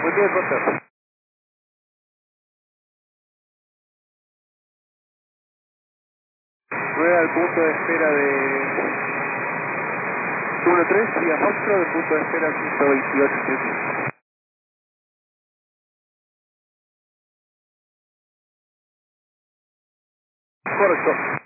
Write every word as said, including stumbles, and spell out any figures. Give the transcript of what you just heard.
Buen día, Costa. Rueda al punto de espera de uno tres y a Foxtrot del punto de espera ciento veintiocho. Correcto.